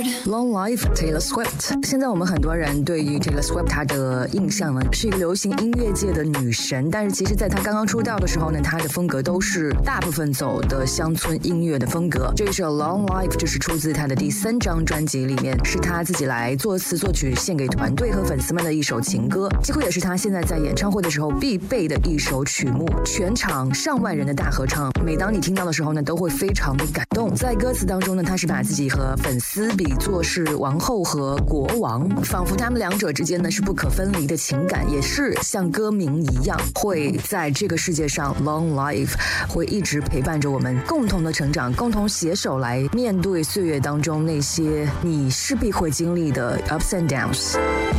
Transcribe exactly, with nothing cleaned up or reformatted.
Long Life Taylor Swift。 现在我们很多人对于 Taylor Swift 她的印象呢，是一个流行音乐界的女神，但是其实在她刚刚出道的时候呢，她的风格都是大部分走的乡村音乐的风格。这一首 Long Life 就是出自她的第三张专辑里面，是她自己来作词作曲献给团队和粉丝们的一首情歌，几乎也是她现在在演唱会的时候必备的一首曲目，全场上万人的大合唱，每当你听到的时候呢，都会非常的感动。在歌词当中呢，她是把自己和粉丝比作是王后和国王，仿佛他们两者之间呢是不可分离的情感，也是像歌名一样，会在这个世界上 Long Life 会一直陪伴着我们，共同的成长，共同携手来面对岁月当中那些你势必会经历的 ups and downs。